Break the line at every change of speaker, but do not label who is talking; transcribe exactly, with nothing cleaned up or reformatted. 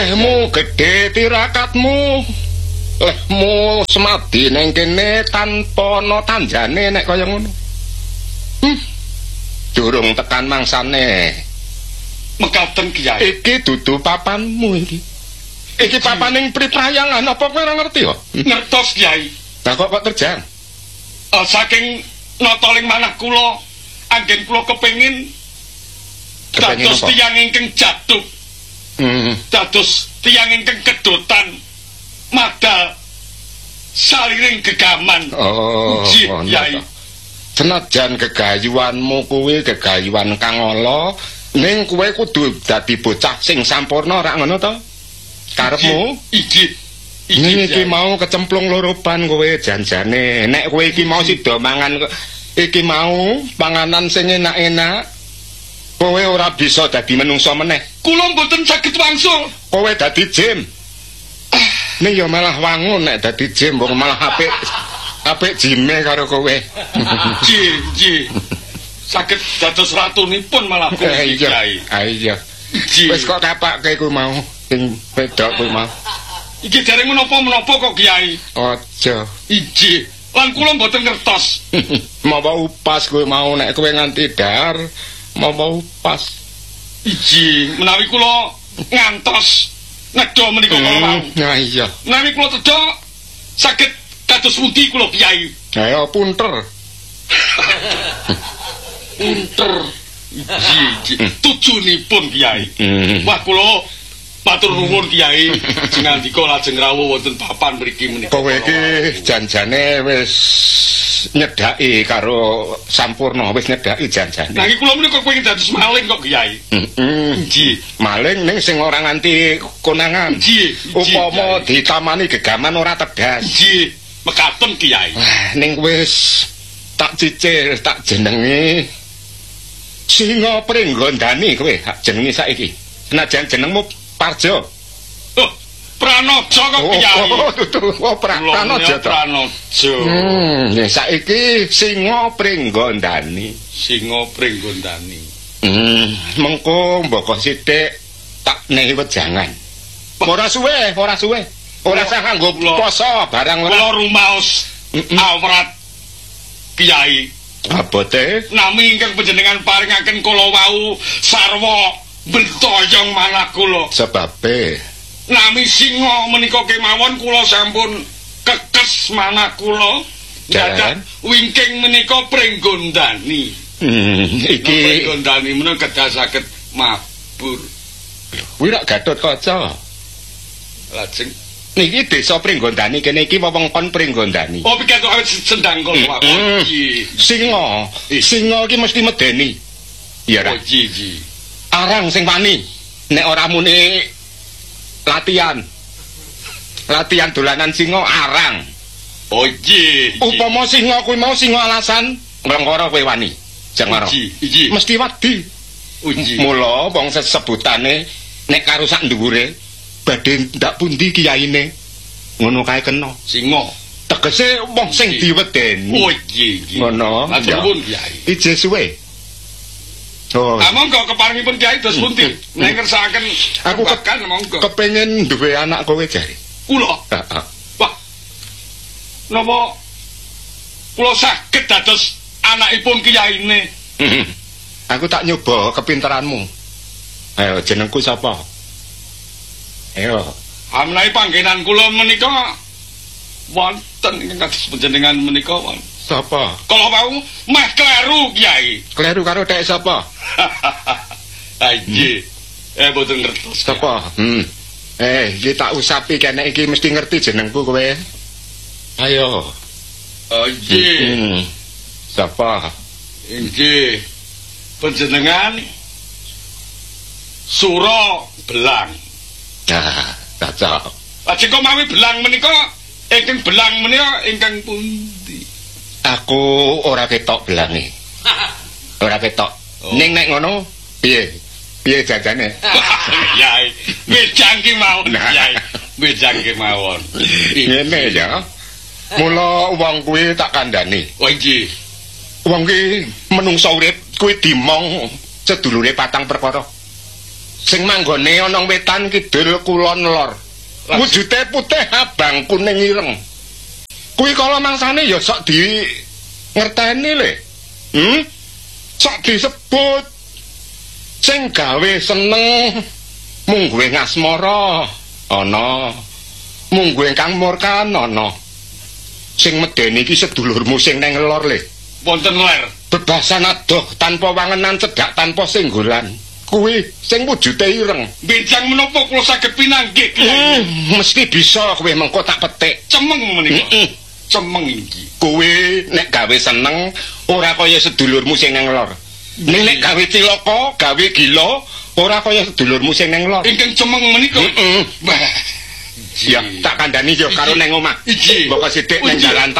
Lehmu gedhe tirakatmu. Lehmu semadi ning kene tanpa ana tanjane nek kaya ngono. Hm. Durung tekan mangsane.
Mekaten Kyai.
Iki dudu papanmu iki. Iki papaning priprayangan apa kowe ora ngerti kok?
Ngertos Kyai.
Lah kok kok terjang?
Uh, saking notoling manah kula anggen kula kepengin dados tiyang ingkang jatuh.
Hmm.
Dados tiyang ingkang kedotan madal saliring gegaman.
Oh,
Nggih, Kyai.
Senajan gegayuanmu kuwi gegayuan kang ala, ning kowe kudu dadi bocah sing sampurna ora ngono to? Karepmu?
Iki.
Iki iki mau kecemplung loroban kowe janjane. Nek kowe iki mau sida mangan iki mau panganan sing enak-enak, kowe ora bisa dadi menungso meneh.
Kula mboten saged wangsul.
Kowe dadi jim. Nek ya malah wangun nek dadi jim wong malah apik apik jime karo kowe.
Nggih, nggih. Saged dados ratunipun malah kula Kyai.
Ah iya. Wis kok kapake kuwi mau sing wedok kuwi mau.
Iki dereng menapa-menapa kok Kyai.
Aja.
Inggih. Lan kula mboten ngertos.
Mawa upas kowe mau nek kowe nganti dar, mawa upas.
Inggih, menawi kula ngantos nedha menika kala wau.
Nah iya.
Menawi kula tedha saged kados pundi kula Kyai?
Ayo punter.
Punter. Inggih, tujunipun Kyai.
Mm.
Wah kula matur nuwun Kyai, lajeng ngandika lajeng rawuh wonten papan mriki menika.
Kowe iki janjane wis nyedhaki karo sampurna, wis nyedhaki janjane.
Nah iki kula menika kepengin dados maling kok Kyai.
Heeh.
Nggih.
Maling ning sing ora nganti konangan.
Nggih.
Upama ditamani gegaman ora tedas.
Nggih, mekaten Kyai.
Wah, ning wis tak cicil tak jenenge Singa Pringgondani kowe jenenge saiki. Senajan jenengmu Parjo.
Oh, Pranojo kok Kyai.
Oh, tutu, oh, pra, Pranojo.
Pranojo.
Hmm, ya saiki Singa Pringgondani.
Singa Pringgondani.
Hmm, mengko mboko sithik tak nehi wejangan. Ora suwe, ora suwe. Ora usah kanggo poso barang ora.
Kula rumaos awrat Kyai.
Abote
nami ingkang panjenengan paringaken kula wau sarwa bentoyong manah kula.
Sebabe
nami singa menika kemawon kula sampun kekes manah kula. Dadak wingking menika Pringgondani.
Hmm, iki
Pringgondani menika kedah saged mabur.
Kuwi rak Gatotkaca.
Lajeng
niki desa Pringgondani kene iki wewengkon Pringgondani.
Oh piket kok sendang kula.
Mm. Singa, singa iki mesti medeni. Iya ra.
Ji ji.
Arang sing wani. Nek ora muni latihan. Latihan dolanan singa arang.
Oh ji.
Upama singa kuwi mau singa alasan nglengkara kowe wani. Jangan ora.
Ji.
Mesti wedi.
Uji.
Mula wong sebutane nek karo sak dhuwure badhe ndak pundi kiyaine ngono kae kena
singa
tegese wong sing diwedeni.
Oh iya iya
ngono
nuwun Kyai
ije suwe. Oh
ah monggo keparengipun Kyai dos pundi nek ngersakaken
aku
kan monggo
kepengin duwe anak kowe jare
kula
heeh
wah napa kula saged dados anakipun kiyaine.
Aku tak nyoba kepinteranmu. Ayo jenengku sapa? Ayo.
Amnai panggenan kula menika wonten ingkang kados panjenengan menika wonten.
Sapa?
Kala wau meh kleru Kyai.
Kleru karo dek sapa?
Ah nggih. Eh boten ngertos.
Sapa? Hmm. Eh, iki tak usapi kene iki mesti ngerti jenengku kowe. Ayo.
Oh nggih.
Hmm. Sapa?
Nggih. Panjenengan Sura Belang.
Nah, cocok.
Lajeng kok mawi belang menika ingkang belang menika ingkang pundi?
Aku ora ketok belange. Ora ketok.
Oh.
Ning nek ngono, piye? Piye jajane?
Yai, wedang ki mawon,
Nah.
Yai. Wedang ki mawon.
Ngene ya. Mula wong kuwi tak kandhani.
Oh nggih.
Wong ki menungso urip kuwi dimong sedulure patang perkara. sing manggone ana wetan kidul kulon lor. Wujude putih abang kuning ireng. Kuwi kala mangsane ya sok di ngerteni le. Hmm? Sok disebut sing gawe seneng mung kowe ngasmara ana. Mung kowe kang murkan ana. Sing medeni iki sedulurmu sing nang lor le.
Wonten ler.
Bebasan adoh tanpa wangenan cedhak tanpa singgolan. Kuwi sing wujude ireng.
Benjang menapa kula saged pinanggih
hmm, mesti bisa kowe mengko tak petik.
Cemeng menika.
Heeh.
Cemeng iki.
Kowe nek gawe seneng ora kaya sedulurmu sing nang lor. Nek nek gawe cilaka, gawe gila, ora kaya sedulurmu sing nang lor.
Ingkang cemeng menika.
Heeh. Ya, tak kandhani yo karo nang omah. Mbok sithik nang dalan